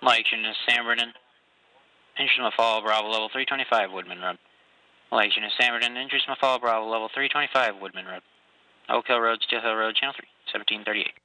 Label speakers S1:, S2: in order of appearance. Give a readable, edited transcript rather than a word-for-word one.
S1: Lake Unit San Bernardino. Interest Mafal Bravo level 325 Woodman Road. Lake Unit San Bernardino. Interest Mafal Bravo level 325 Woodman Road. Oak Hill Road, Steel Hill Road, Channel 3, 1738.